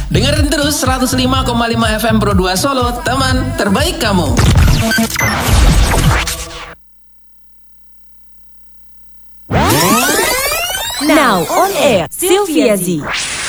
Dengerin terus 105,5 FM Pro 2 Solo, teman terbaik kamu. Now on air, Sylvia Z.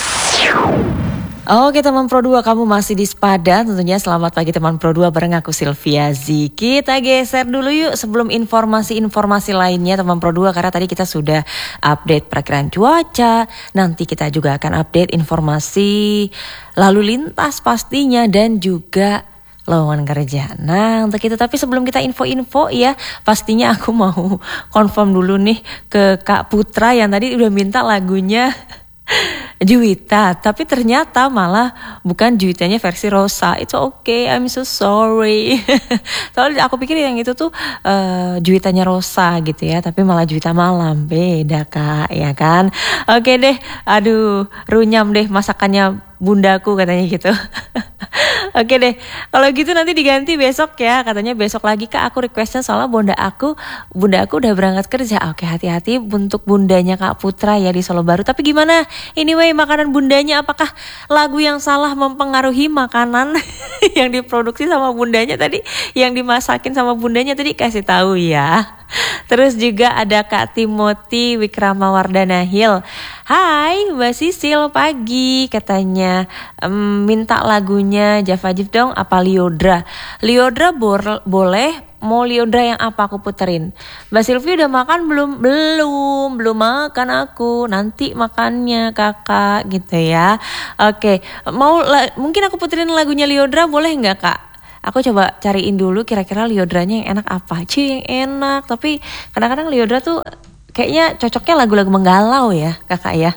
Oke teman Pro 2, kamu masih di Sepada. Tentunya selamat pagi teman Pro 2 bareng aku Sylvia Z. Kita geser dulu yuk sebelum informasi-informasi lainnya teman Pro 2. Karena tadi kita sudah update perakiraan cuaca. Nanti kita juga akan update informasi lalu lintas pastinya dan juga lowongan kerja. Nah untuk itu, tapi sebelum kita info-info ya, pastinya aku mau confirm dulu nih ke Kak Putra yang tadi udah minta lagunya Juwita, tapi ternyata malah bukan Juwitanya versi Rosa. It's okay, I'm so sorry. Soalnya aku pikir yang itu tuh Juwitanya Rosa gitu ya, tapi malah Juwita Malam. Beda Kak, ya kan? Oke deh, aduh runyam deh masakannya bundaku katanya gitu. Oke deh, kalau gitu nanti diganti besok ya. Katanya besok lagi Kak, aku requestnya soalnya bunda aku udah berangkat kerja. Oke, hati-hati untuk bundanya Kak Putra ya di Solo Baru. Tapi gimana? Anyway, makanan bundanya, apakah lagu yang salah mempengaruhi makanan yang diproduksi sama bundanya tadi, yang dimasakin sama bundanya tadi? Kasih tahu ya. Terus juga ada Kak Timothy Wikrama Wardana Hill. Hai Mbak Sisil, pagi katanya minta lagunya Java Jive dong, apa Liodra? Liodra boleh. Mau Liodra yang apa aku puterin? Mbak Silvi udah makan belum? Belum makan aku. Nanti makannya kakak gitu ya. Oke, mungkin aku puterin lagunya Liodra boleh nggak Kak? Aku coba cariin dulu kira-kira Liodranya yang enak apa. Yang enak, tapi kadang-kadang Liodra tuh kayaknya cocoknya lagu-lagu menggalau ya kakak ya.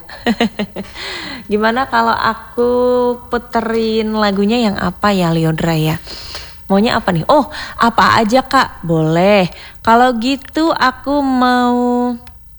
Gimana kalau aku puterin lagunya yang apa ya Liodra ya? Maunya apa nih? Oh, apa aja Kak? Boleh. Kalau gitu aku mau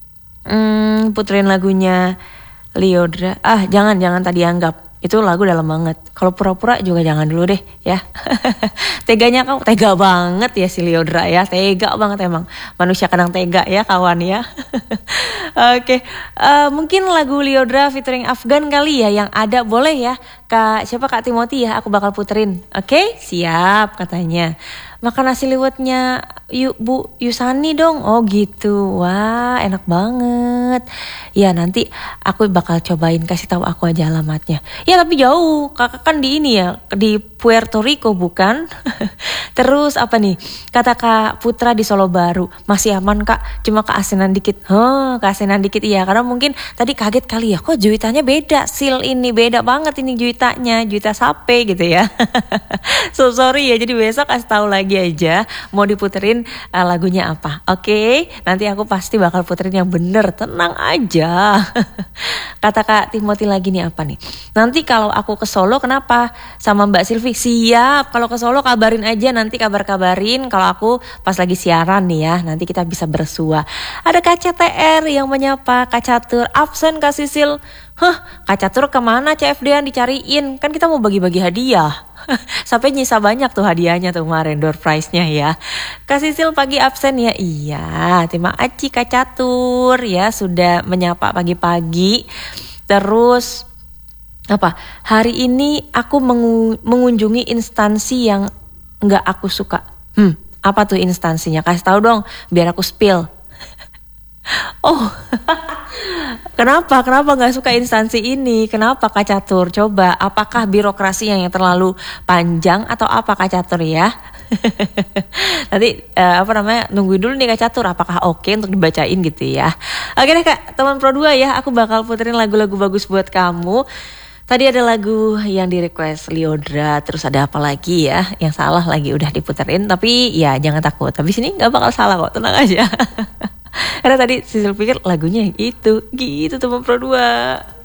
puterin lagunya Liodra. Jangan tadi anggap. Itu lagu dalam banget. Kalau pura-pura juga jangan dulu deh ya. Teganya kamu, tega banget ya si Liodra ya. Tega banget emang. Manusia kadang tega ya kawan ya. Oke. Mungkin lagu Liodra featuring Afgan kali ya yang ada, boleh ya. Siapa Kak Timothy ya, aku bakal puterin. Oke, siap katanya. Makan nasi liwetnya Bu Yusani dong. Oh gitu. Wah, enak banget. Ya nanti aku bakal cobain, kasih tahu aku aja alamatnya. Ya tapi jauh. Kakak kan di ini ya, di Puerto Rico bukan? Terus apa nih? Kata Kak Putra di Solo Baru. Masih aman Kak, cuma keasinan dikit. Keasinan dikit iya, karena mungkin tadi kaget kali ya. Kok juwitannya beda? Sil ini beda banget ini juwitanya. Juwita sape gitu ya. So sorry ya, jadi besok kasih tahu lagi aja mau diputerin lagunya apa. Oke, nanti aku pasti bakal puterin yang bener, tenang aja. Kata Kak Timothy lagi nih apa nih? Nanti kalau aku ke Solo kenapa sama Mbak Silvi? Siap, kalau ke Solo kabarin aja, nanti kabarin kalau aku pas lagi siaran nih ya. Nanti kita bisa bersua. Ada Kak CTR yang menyapa, Kak Catur absen Kak Sisil. Kak Catur kemana CFD-an dicariin? Kan kita mau bagi-bagi hadiah. Sampai nyisa banyak tuh hadiahnya tuh kemarin, door prize-nya ya. Kak Sisil pagi absen ya. Iya, terima kasih Kak Catur ya sudah menyapa pagi-pagi. Terus apa? Hari ini aku mengunjungi instansi yang nggak aku suka. Apa tuh instansinya? Kasih tahu dong biar aku spill. Oh, kenapa nggak suka instansi ini? Kenapa Kak Catur? Coba, apakah birokrasi yang terlalu panjang atau apa Kak Catur ya? Nanti nungguin dulu nih Kak Catur, apakah oke untuk dibacain gitu ya? Oke deh Kak, teman Pro 2 ya, aku bakal puterin lagu-lagu bagus buat kamu. Tadi ada lagu yang di request Liodra, terus ada apa lagi ya? Yang salah lagi udah diputerin, tapi ya jangan takut. Habis ini nggak bakal salah kok, tenang aja. Karena tadi Sisil pikir lagunya yang itu, gitu teman Pro 2.